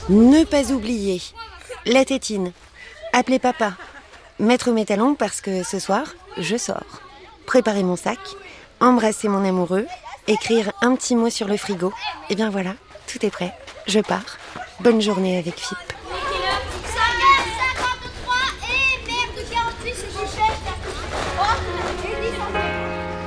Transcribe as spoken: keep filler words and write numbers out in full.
Ne pas oublier la tétine, appeler papa, mettre mes talons parce que ce soir, je sors. Préparer mon sac, embrasser mon amoureux, écrire un petit mot sur le frigo. Et bien voilà, tout est prêt, je pars. Bonne journée avec F I P.